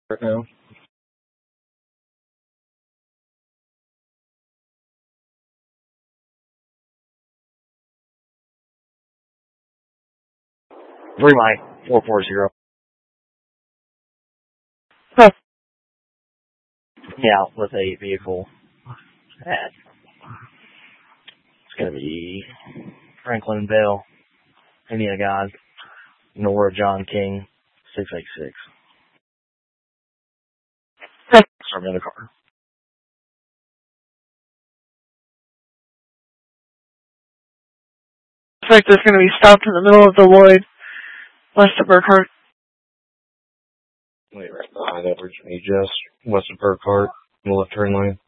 right now. Three Mike 440. Huh. Yeah, with a vehicle. It's gonna be Franklin Bell, Indiana God, Nora John King, 686. Start me in the car. Looks like there's going to be stopped in the middle of the Lloyd, west of Burkhart. Wait, right behind that, we're just west of Burkhart, in the left turn lane.